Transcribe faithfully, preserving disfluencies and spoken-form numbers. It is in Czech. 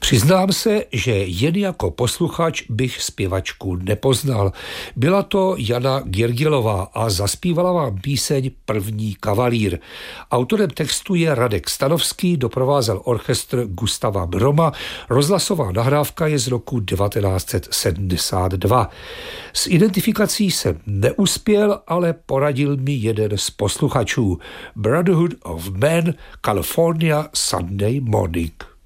Přiznám se, že jen jako posluchač bych zpěvačku nepoznal. Byla to Jana Girgilová a zaspívala vám píseň První kavalír. Autorem textu je Radek Stanovský, doprovázel orchestr Gustava Broma, rozhlasová nahrávka je z roku devatenáct set sedmdesát dva. S identifikací jsem neuspěl, ale poradil mi jeden z posluchačů. Brotherhood of Man, California Sunday Morning.